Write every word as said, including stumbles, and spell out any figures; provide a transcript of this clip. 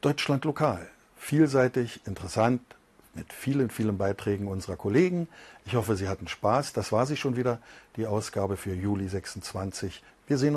Deutschland lokal. Vielseitig, interessant, mit vielen, vielen Beiträgen unserer Kollegen. Ich hoffe, Sie hatten Spaß. Das war sie schon wieder, die Ausgabe für Juli sechsundzwanzig. Wir sehen